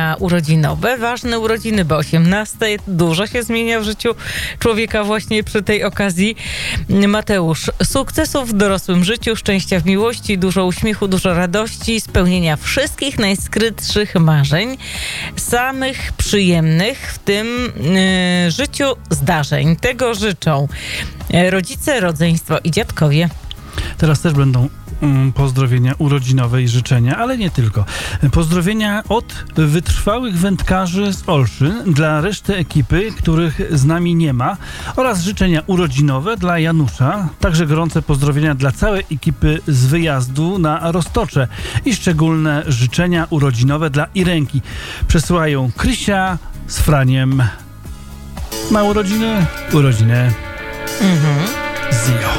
życzenia urodzinowe. Ważne urodziny, bo 18. Dużo się zmienia w życiu człowieka właśnie przy tej okazji. Mateusz, sukcesów w dorosłym życiu, szczęścia w miłości, dużo uśmiechu, dużo radości, spełnienia wszystkich najskrytszych marzeń, samych przyjemnych w tym życiu zdarzeń. Tego życzą rodzice, rodzeństwo i dziadkowie. Teraz też będą pozdrowienia urodzinowe i życzenia, ale nie tylko. Pozdrowienia od wytrwałych wędkarzy z Olszy dla reszty ekipy, których z nami nie ma, oraz życzenia urodzinowe dla Janusza. Także gorące pozdrowienia dla całej ekipy z wyjazdu na Roztocze i szczególne życzenia urodzinowe dla Irenki. Przesyłają Krysia z Franiem. Ma urodziny? Urodziny. Zio.